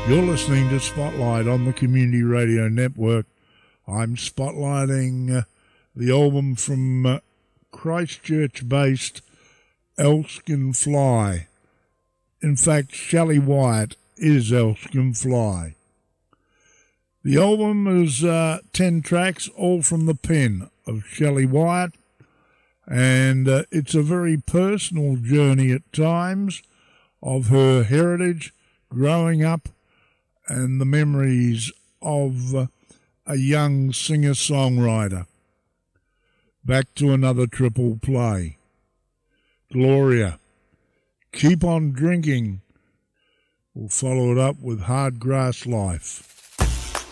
You're listening to Spotlight on the Community Radio Network. I'm spotlighting the album from Christchurch-based Elskin Fly. In fact, Shelley Wyatt is Elskin Fly. The album is 10 tracks, all from the pen of Shelley Wyatt, and it's a very personal journey at times of her heritage, growing up, and the memories of a young singer-songwriter. Back to another triple play. Gloria, Keep on Drinking. We'll follow it up with Hard Grass Life.